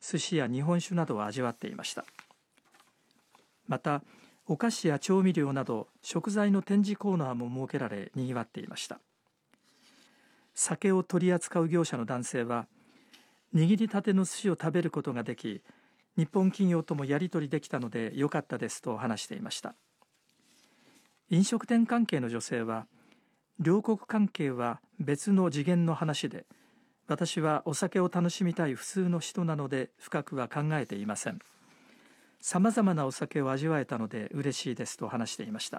寿司や日本酒などを味わっていました。またお菓子や調味料など食材の展示コーナーも設けられにぎわっていました。酒を取り扱う業者の男性は、握りたての寿司を食べることができ、日本企業ともやり取りできたので良かったですと話していました。飲食店関係の女性は、両国関係は別の次元の話で、私はお酒を楽しみたい普通の人なので深くは考えていません。さまざまなお酒を味わえたので嬉しいですと話していました。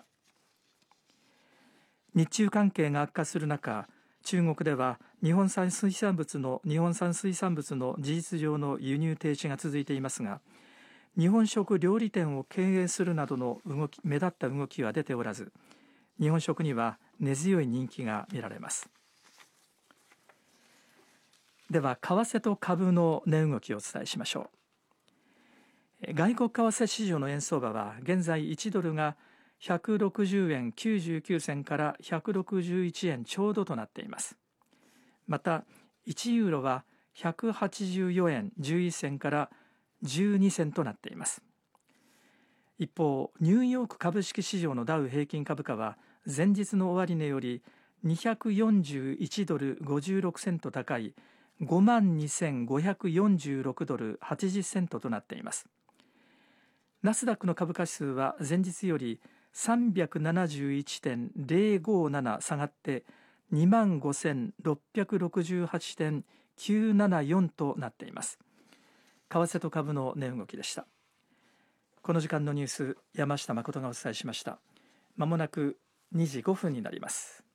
日中関係が悪化する中、中国では日本産水産物の事実上の輸入停止が続いていますが、日本食料理店を経営するなどの目立った動きは出ておらず、日本食には根強い人気が見られます。では為替と株の値動きをお伝えしましょう。外国為替市場の円相場は現在1ドルが160円99銭から161円ちょうどとなっています。また1ユーロは184円11銭から12銭となっています。一方、ニューヨーク株式市場のダウ平均株価は前日の終値より241ドル56セント高い52,546ドル80セントとなっています。ナスダックの株価指数は前日より371.057 下がって25,668.974 となっています。為替と株の値動きでした。この時間のニュース、山下誠がお伝えしました。まもなく2時5分になります。